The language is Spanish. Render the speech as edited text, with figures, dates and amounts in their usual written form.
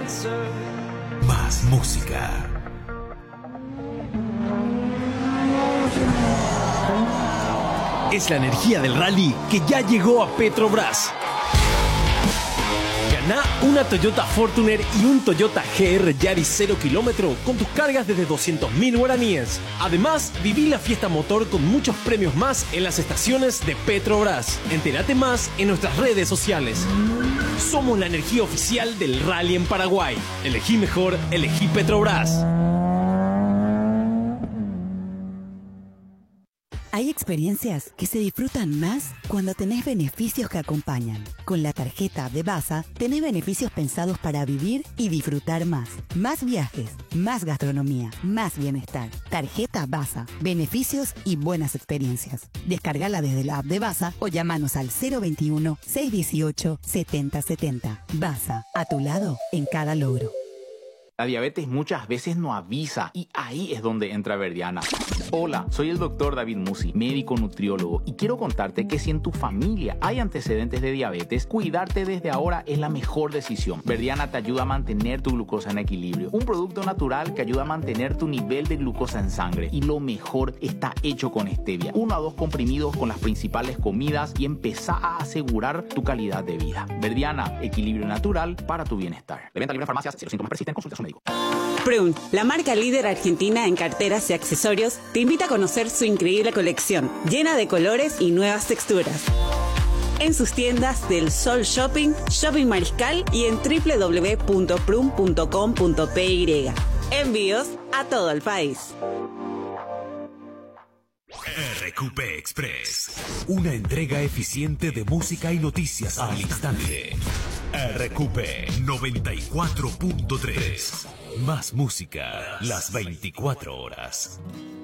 Más música. Es la energía del rally que ya llegó a Petrobras. Ganá una Toyota Fortuner y un Toyota GR Yaris 0 km con tus cargas desde 200.000 guaraníes. Además, viví la fiesta motor con muchos premios más en las estaciones de Petrobras. Entérate más en nuestras redes sociales. Somos la energía oficial del rally en Paraguay. Elegí mejor, elegí Petrobras. Hay experiencias que se disfrutan más cuando tenés beneficios que acompañan. Con la tarjeta de Basa, tenés beneficios pensados para vivir y disfrutar más. Más viajes, más gastronomía, más bienestar. Tarjeta Basa, beneficios y buenas experiencias. Descargala desde la app de Basa o llamanos al 021-618-7070. Basa, a tu lado en cada logro. La diabetes muchas veces no avisa y ahí es donde entra Verdiana. Hola, soy el doctor David Musi, médico nutriólogo, y quiero contarte que si en tu familia hay antecedentes de diabetes, cuidarte desde ahora es la mejor decisión. Verdiana te ayuda a mantener tu glucosa en equilibrio. Un producto natural que ayuda a mantener tu nivel de glucosa en sangre. Y lo mejor, está hecho con stevia. 1 a 2 comprimidos con las principales comidas y empezá a asegurar tu calidad de vida. Verdiana, equilibrio natural para tu bienestar. De venta libre en farmacias. Si los síntomas persisten, consulta a su médico. Prun, la marca líder argentina en carteras y accesorios, te invita a conocer su increíble colección, llena de colores y nuevas texturas. En sus tiendas del Sol Shopping, Shopping Mariscal y en www.prun.com.py. Envíos a todo el país. RQP Express, una entrega eficiente de música y noticias al instante. RQP 94.3, más música las 24 horas.